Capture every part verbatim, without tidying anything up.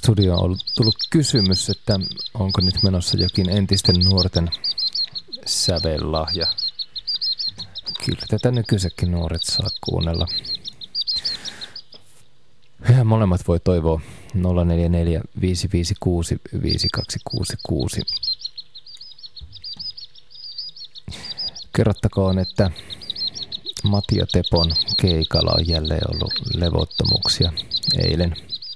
studioon on tullut kysymys, että onko nyt menossa jokin entisten nuorten sävellahja. Kyllä tätä nykyisetkin nuoret saa kuunnella. Ja molemmat voi toivoa nolla neljä neljä viisi viisi kuusi viisi kaksi kuusi kuusi. Kerrottakoon, että Matti ja Tepon keikalla on jälleen ollut levottomuuksia eilen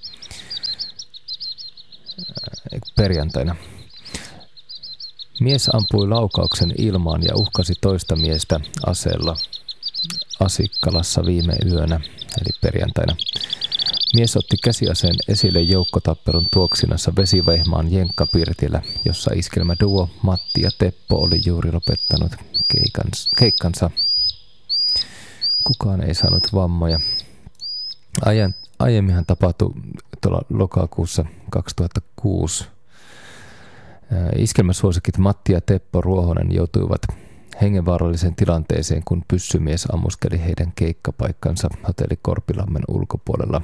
perjantaina. Mies ampui laukauksen ilmaan ja uhkasi toista miestä aseella Asikkalassa viime yönä, eli perjantaina. Mies otti käsiaseen esille joukkotappelun tuoksinassa Vesivehmaan Jenkkapirtillä, jossa iskelmäduo Matti ja Teppo oli juuri lopettanut keikkansa. Kukaan ei saanut vammoja. Ajan, aiemminhan tapahtui tuolla lokakuussa kaksituhattakuusi. Iskelmäsuosikit Matti ja Teppo Ruohonen joutuivat hengenvaaralliseen tilanteeseen, kun pyssymies ammuskeli heidän keikkapaikkansa hotelli Korpilammen ulkopuolella.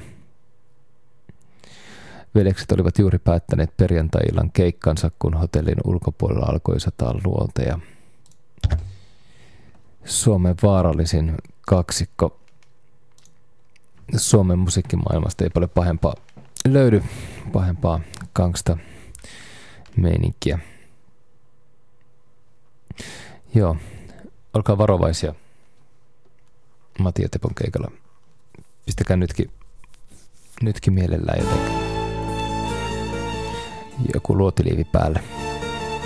Veljekset olivat juuri päättäneet perjantai-illan keikkansa, kun hotellin ulkopuolella alkoi sataa luoteja. Suomen vaarallisin kaksikko. Suomen musiikkimaailmasta ei paljon pahempaa löydy, pahempaa gangsta meininkiä. Joo, olkaa varovaisia Matti ja Tepon keikalla. Pistäkää nytkin, nytkin mielellään jotenkin joku luotiliivi päälle.